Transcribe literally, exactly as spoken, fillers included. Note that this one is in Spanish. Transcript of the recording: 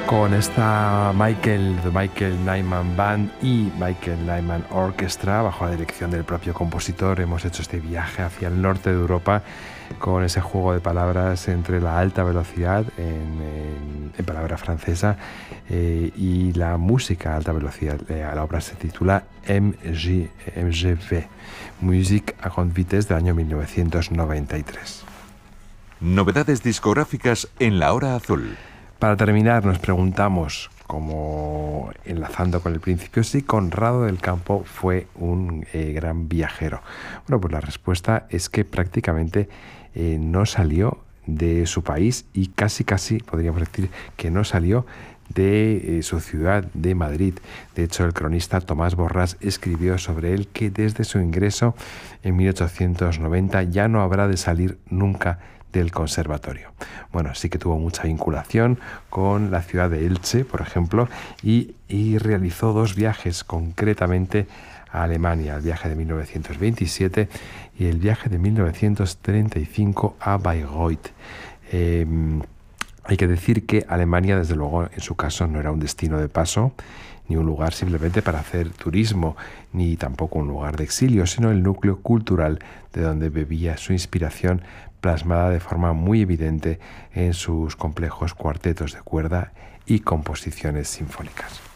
Con esta Michael, The Michael Nyman Band y Michael Nyman Orchestra, bajo la dirección del propio compositor, hemos hecho este viaje hacia el norte de Europa con ese juego de palabras entre la alta velocidad, en, en, en palabra francesa, eh, y la música a alta velocidad. Eh, la obra se titula M G, M G V, Musique à grande vitesse, del año mil novecientos noventa y tres. Novedades discográficas en La Hora Azul. Para terminar, nos preguntamos, como enlazando con el principio, si Conrado del Campo fue un eh, gran viajero. Bueno, pues la respuesta es que prácticamente eh, no salió de su país y casi casi podríamos decir que no salió de eh, su ciudad, de Madrid. De hecho, el cronista Tomás Borrás escribió sobre él que desde su ingreso en mil ochocientos noventa ya no habrá de salir nunca del conservatorio. Bueno, sí que tuvo mucha vinculación con la ciudad de Elche, por ejemplo, y, y realizó dos viajes concretamente a Alemania, el viaje de mil novecientos veintisiete y el viaje de mil novecientos treinta y cinco a Bayreuth. Eh, hay que decir que Alemania, desde luego, en su caso, no era un destino de paso, ni un lugar simplemente para hacer turismo, ni tampoco un lugar de exilio, sino el núcleo cultural de donde bebía su inspiración, plasmada de forma muy evidente en sus complejos cuartetos de cuerda y composiciones sinfónicas.